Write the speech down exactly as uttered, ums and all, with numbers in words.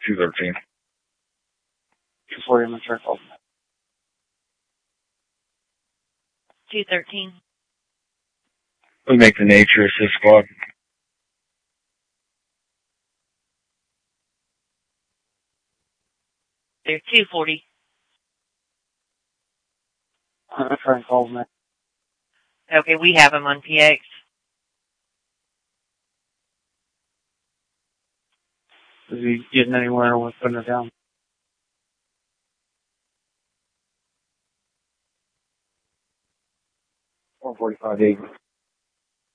two thirteen. two forty, I'm going to try calling. two thirteen. We make the nature assist squad. They're two forty. I'm going to try and call them. Okay, we have him on P X. Is he getting anywhere with putting it down? one forty-five eight.